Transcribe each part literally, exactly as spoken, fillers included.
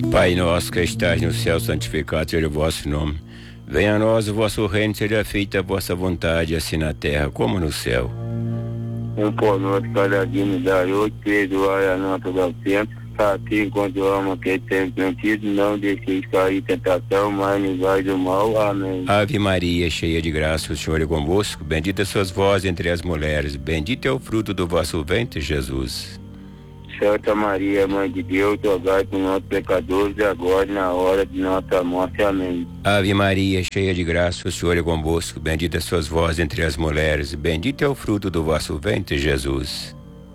Pai nosso que estás no céu, santificado seja o vosso nome. Venha a nós o vosso reino, seja feita a vossa vontade, assim na terra como no céu. Um pão nosso cada dia nos dá hoje, perdoai a nossa ofensa, assim enquanto ama que tem sentido, não deixeis cair em tentação, mas nos vai do mal. Amém. Ave Maria, cheia de graça, o Senhor é convosco, bendita sois vós entre as mulheres, bendito é o fruto do vosso ventre, Jesus. Santa Maria, Mãe de Deus, rogai por nós pecadores, agora e na hora de nossa morte. Amém. Ave Maria, cheia de graça, o Senhor é convosco, bendita sois vós entre as mulheres, bendito é o fruto do vosso ventre, Jesus.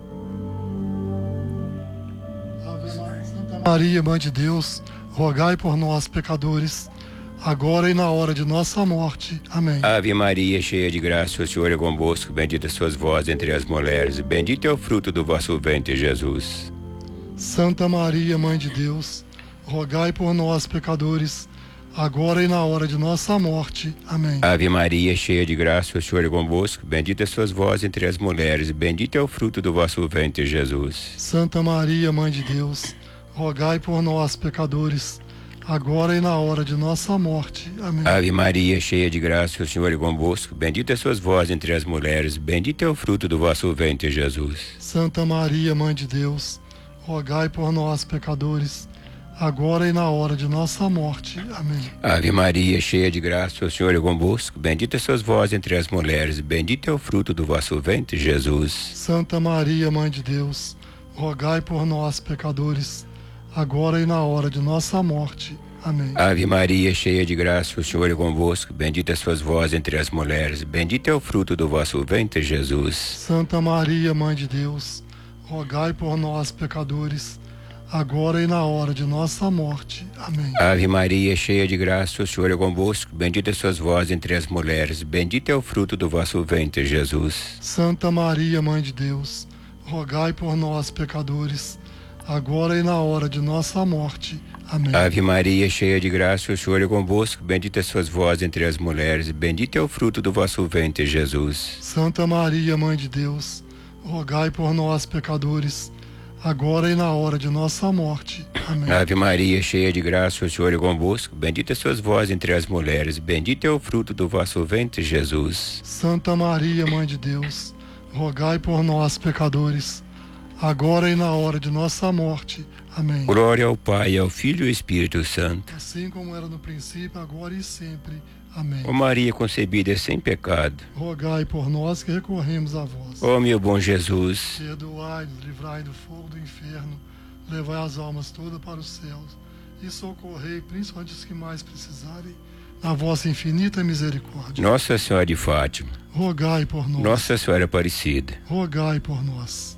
Ave Maria, Santa Maria, Mãe de Deus, rogai por nós pecadores, agora e na hora de nossa morte. Amém. Ave Maria, cheia de graça, o Senhor é convosco, bendita sois vós entre as mulheres, bendito é o fruto do vosso ventre, Jesus. Santa Maria, Mãe de Deus, rogai por nós pecadores, agora e na hora de nossa morte. Amém. Ave Maria, cheia de graça, o Senhor é convosco, bendita sois vós entre as mulheres, bendito é o fruto do vosso ventre, Jesus. Santa Maria, Mãe de Deus, rogai por nós pecadores, agora e na hora de nossa morte. Amém. Ave Maria, cheia de graça, o Senhor é convosco, bendita sois vós entre as mulheres, bendito é o fruto do vosso ventre, Jesus. Santa Maria, Mãe de Deus, rogai por nós pecadores, agora e na hora de nossa morte. Amém. Ave Maria, cheia de graça, o Senhor é convosco, bendita sois vós entre as mulheres, bendito é o fruto do vosso ventre, Jesus. Santa Maria, Mãe de Deus, rogai por nós pecadores, agora e na hora de nossa morte. Amém. Ave Maria, cheia de graça, o Senhor é convosco, bendita sois vós entre as mulheres, bendito é o fruto do vosso ventre, Jesus. Santa Maria, Mãe de Deus, rogai por nós pecadores, agora e na hora de nossa morte. Amém. Ave Maria, cheia de graça, o Senhor é convosco, bendita sois vós entre as mulheres, bendito é o fruto do vosso ventre, Jesus. Santa Maria, Mãe de Deus, rogai por nós pecadores, agora e na hora de nossa morte. Amém. Ave Maria, cheia de graça, o Senhor é convosco, bendita sois vós entre as mulheres, bendito é o fruto do vosso ventre, Jesus. Santa Maria, Mãe de Deus, rogai por nós pecadores, agora e na hora de nossa morte. Amém. Ave Maria, cheia de graça, o Senhor é convosco, bendita sois vós entre as mulheres, bendito é o fruto do vosso ventre, Jesus. Santa Maria, Mãe de Deus, rogai por nós pecadores, agora e na hora de nossa morte. Amém. Glória ao Pai, ao Filho e ao Espírito Santo. Assim como era no princípio, agora e sempre. Amém. Ó Maria concebida sem pecado, rogai por nós que recorremos a vós. ó meu bom Jesus, perdoai-nos, livrai do fogo do inferno, levai as almas todas para os céus e socorrei principalmente os que mais precisarem da vossa infinita misericórdia. Nossa Senhora de Fátima, rogai por nós. Nossa Senhora Aparecida, rogai por nós.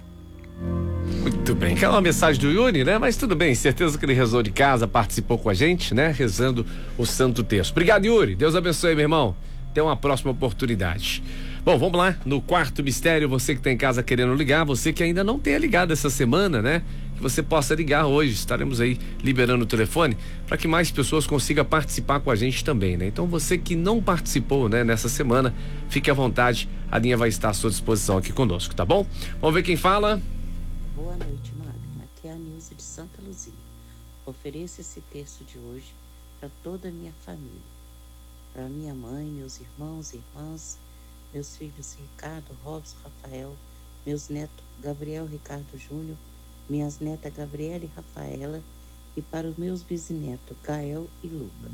Muito bem, aquela mensagem do Yuri, né? Mas tudo bem, certeza que ele rezou de casa, participou com a gente, né? Rezando o Santo Terço. Obrigado, Yuri. Deus abençoe, meu irmão. Até uma próxima oportunidade. Bom, vamos lá, no quarto mistério, você que está em casa querendo ligar, você que ainda não tenha ligado essa semana, né? Que você possa ligar hoje, estaremos aí liberando o telefone para que mais pessoas consigam participar com a gente também, né? Então você que não participou, né, nessa semana, fique à vontade, a linha vai estar à sua disposição aqui conosco, tá bom? Vamos ver quem fala. Boa noite, Magna. Aqui é a Nilza de Santa Luzia. Ofereço esse terço de hoje para toda a minha família. Para minha mãe, meus irmãos e irmãs, meus filhos Ricardo, Robson, Rafael, meus netos Gabriel, Ricardo Júnior, minhas netas Gabriela e Rafaela, e para os meus bisnetos Gael e Luca.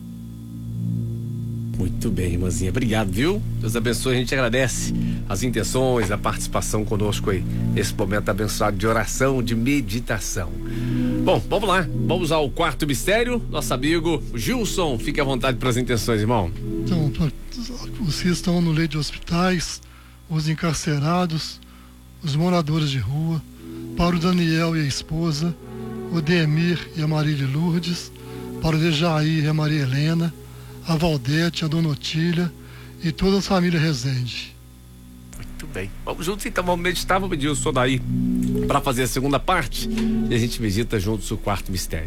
Muito bem, irmãzinha. Obrigado, viu? Deus abençoe, a gente agradece as intenções, a participação conosco aí nesse momento abençoado de oração, de meditação. Bom, vamos lá, vamos ao quarto mistério. Nosso amigo Gilson, fique à vontade para as intenções, irmão. Então, vocês estão no leito de hospitais, os encarcerados, os moradores de rua, para o Daniel e a esposa, o Demir e a Maria de Lourdes, para o Dejair e a Maria Helena, a Valdete, a Dona Otília e toda a família Rezende. Muito bem. Vamos juntos então, vamos meditar, vamos pedir o som daí para fazer a segunda parte e a gente medita juntos o quarto mistério.